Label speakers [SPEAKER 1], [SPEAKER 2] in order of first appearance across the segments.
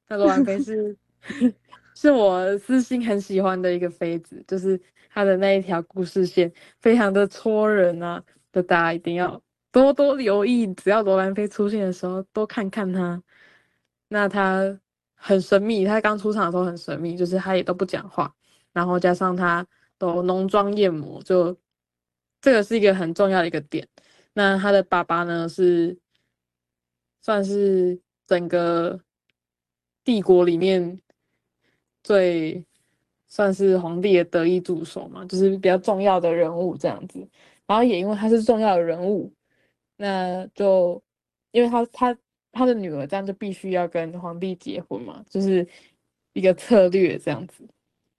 [SPEAKER 1] 那罗兰妃是是我私心很喜欢的一个妃子，就是她的那一条故事线非常的戳人啊，就大家一定要多多留意，只要罗兰妃出现的时候，多看看她。那她很神秘，她刚出场的时候很神秘，就是她也都不讲话，然后加上她都浓妆艳抹，就这个是一个很重要的一个点。那她的爸爸呢是算是整个帝国里面最算是皇帝的得意助手嘛，就是比较重要的人物这样子。然后也因为他是重要的人物，那就因为他的女儿这样就必须要跟皇帝结婚嘛，就是一个策略这样子。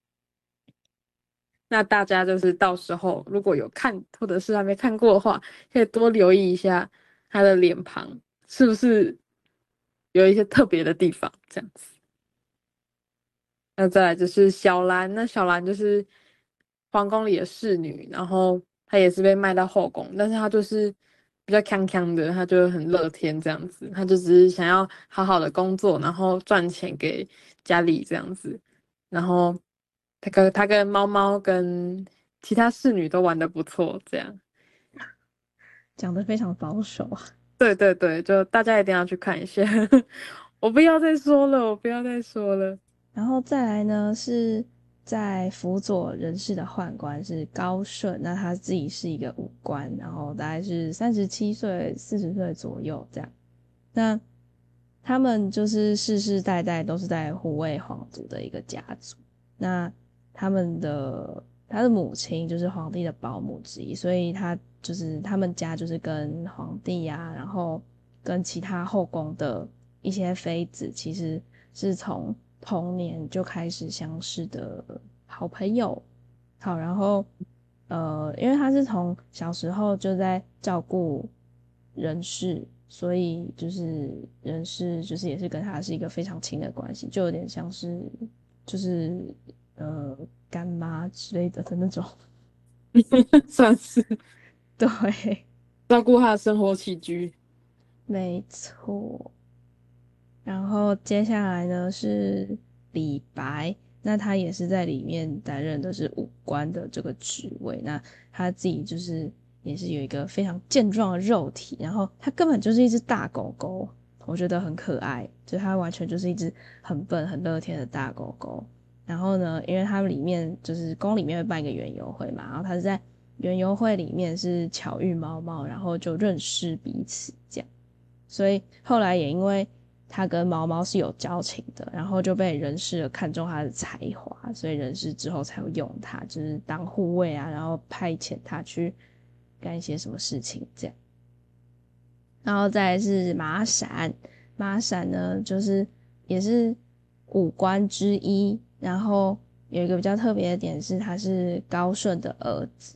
[SPEAKER 1] 那大家就是到时候如果有看或者是还没看过的话，可以多留意一下他的脸庞是不是有一些特别的地方这样子。那再来就是小兰，那小兰就是皇宫里的侍女，然后她也是被卖到后宫，但是她就是比较康康的，她就很乐天这样子，她就只是想要好好的工作，然后赚钱给家里这样子，然后她跟猫猫跟其他侍女都玩的不错，这样。
[SPEAKER 2] 讲的非常保守啊。
[SPEAKER 1] 对对对，就大家一定要去看一下。我不要再说了，我不要再说了。
[SPEAKER 2] 然后再来呢，是在辅佐人事的宦官是高顺，那他自己是一个武官，然后大概是37岁、40岁左右这样。那他们就是世世代代都是在护卫皇族的一个家族。那他的母亲就是皇帝的保姆之一，所以他们家就是跟皇帝啊，然后跟其他后宫的一些妃子，其实是从童年就开始相识的好朋友。好，然后因为他是从小时候就在照顾人事，所以就是人事就是也是跟他是一个非常亲的关系，就有点像是就是呃干妈之类的那种。
[SPEAKER 1] 算是
[SPEAKER 2] 对，
[SPEAKER 1] 照顾他的生活起居。
[SPEAKER 2] 没错。然后接下来呢是李白，那他也是在里面担任的是武官的这个职位。那他自己就是也是有一个非常健壮的肉体，然后他根本就是一只大狗狗，我觉得很可爱，就他完全就是一只很笨很乐天的大狗狗。然后呢，因为他们里面就是宫里面会办一个园游会嘛，然后他是在园游会里面是巧遇猫猫，然后就认识彼此这样。所以后来也因为他跟毛毛是有交情的，然后就被人事看中他的才华，所以人事之后才会用他，就是当护卫啊，然后派遣他去干一些什么事情这样。然后再来是马闪，马闪呢就是也是五官之一，然后有一个比较特别的点是他是高顺的儿子，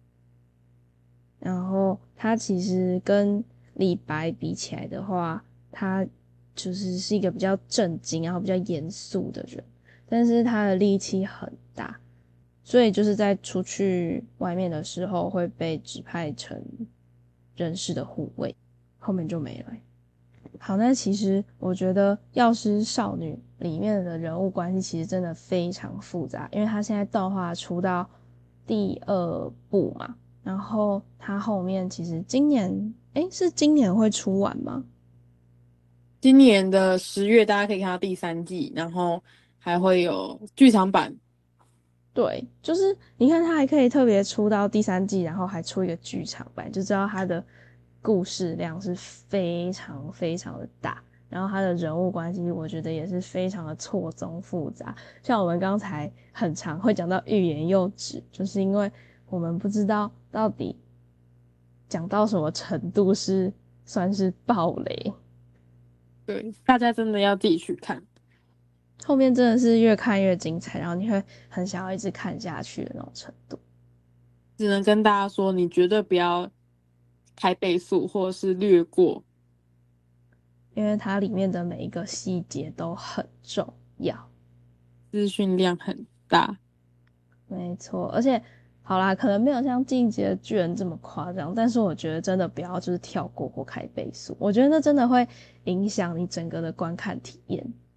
[SPEAKER 2] 然后他其实跟李白比起来的话，他是一个比较正经，然后比较严肃的人，但是他的力气很大，所以就是在出去外面的时候会被指派成人事的护卫，后面就没了。好，那其实我觉得《药师少女》里面的人物关系其实真的非常复杂，因为它现在动画出到第2部嘛，然后它后面其实今年，是今年会出完吗？
[SPEAKER 1] 今年的10月，大家可以看到第3季，然后还会有剧场版。
[SPEAKER 2] 对，就是你看它还可以特别出到第3季，然后还出一个剧场版，就知道它的故事量是非常非常的大，然后它的人物关系，我觉得也是非常的错综复杂。像我们刚才很常会讲到欲言又止，就是因为我们不知道到底讲到什么程度是算是暴雷，
[SPEAKER 1] 对，大家真的要自己去看，
[SPEAKER 2] 后面真的是越看越精彩，然后你会很想要一直看下去的那种程度。
[SPEAKER 1] 只能跟大家说，你绝对不要开倍速或者是略过，
[SPEAKER 2] 因为它里面的每一个细节都很重要。
[SPEAKER 1] 资讯量很大。
[SPEAKER 2] 没错，而且好啦，可能没有像《进击的巨人》这么夸张，但是我觉得真的不要就是跳过或开倍速，我觉得那真的会影响你整个的观看体验。